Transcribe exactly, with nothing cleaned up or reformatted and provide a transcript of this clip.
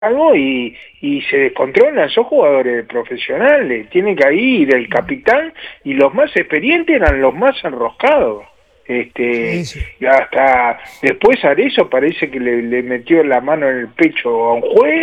algo y, y se descontrolan, son jugadores profesionales, tiene que ir el capitán y los más experientes eran los más enroscados. Este, Sí, sí. y hasta después Arezzo parece que le, le metió la mano en el pecho a un juez.